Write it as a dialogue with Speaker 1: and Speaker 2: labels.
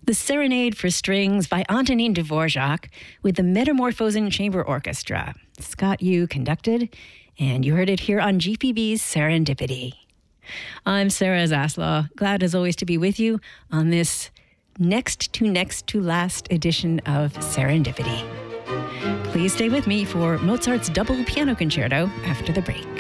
Speaker 1: The Serenade for Strings by Antonin Dvorak with the Metamorphosing Chamber Orchestra. Scott Yu conducted, and you heard it here on GPB's Serendipity. I'm Sarah Zaslaw, glad as always to be with you on this next to last edition of Serendipity. Please stay with me for Mozart's double piano concerto after the break.